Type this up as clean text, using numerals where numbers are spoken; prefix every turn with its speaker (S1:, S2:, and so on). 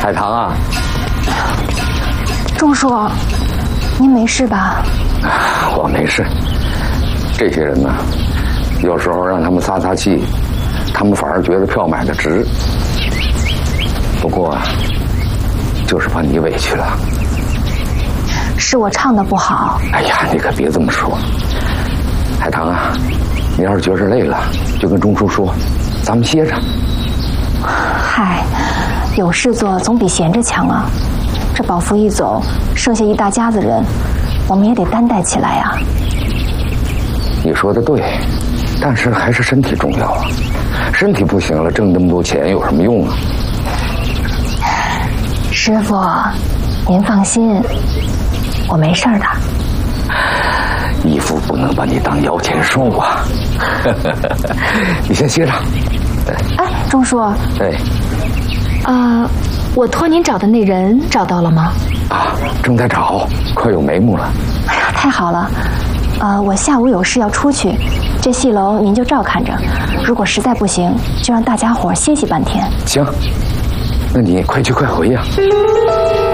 S1: 海棠啊，
S2: 钟叔，您没事吧？
S1: 我没事。这些人呢，有时候让他们撒撒气，他们反而觉得票买的值。不过，就是把你委屈了。
S2: 是我唱的不好。
S1: 哎呀，你可别这么说。海棠啊，你要是觉着累了，就跟钟叔说，咱们歇着。
S2: 嗨，有事做总比闲着强啊。这宝福一走，剩下一大家子人，我们也得担待起来呀。
S1: 你说的对，但是还是身体重要啊。身体不行了，挣那么多钱有什么用啊？
S2: 师傅，您放心，我没事的。
S1: 义父不能把你当摇钱树啊！你先歇着。
S2: 哎，钟叔。
S1: 哎。
S2: 我托您找的那人找到了吗？
S1: 啊，正在找，快有眉目了。
S2: 哎呀，太好了。我下午有事要出去，这戏楼您就照看着。如果实在不行，就让大家伙歇息半天。
S1: 行，那你快去快回呀。